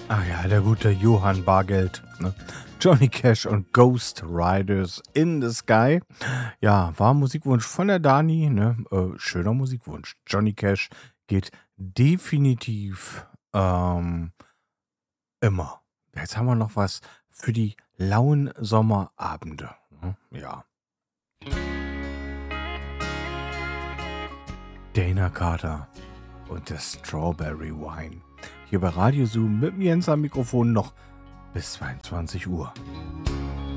Ach ja, der gute Johann Bargeld, ne? Johnny Cash und Ghost Riders in the Sky. Ja, war 'n Musikwunsch von der Dani, ne? Schöner Musikwunsch. Johnny Cash geht definitiv, immer. Jetzt haben wir noch was für die lauen Sommerabende, ne? Ja. Dana Carter und der Strawberry Wine. Hier bei Radio Zoom mit dem Jens am Mikrofon noch bis 22 Uhr.